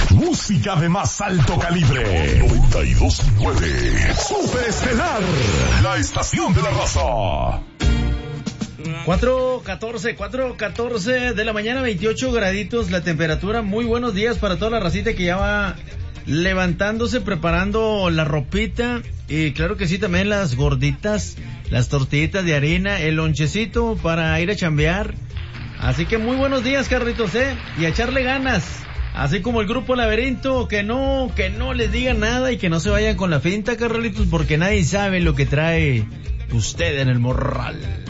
Música de más alto calibre. 92.9. Superestelar. La estación de la raza. 4:14 de la mañana, 28 graditos la temperatura. Muy buenos días para toda la racita que ya va levantándose, preparando la ropita. Y claro que sí, también las gorditas, las tortillitas de harina, el lonchecito para ir a chambear. Así que muy buenos días, Carlitos, y a echarle ganas. Así como el grupo Laberinto, que no les digan nada y que no se vayan con la finta, Carlitos, porque nadie sabe lo que trae usted en el morral.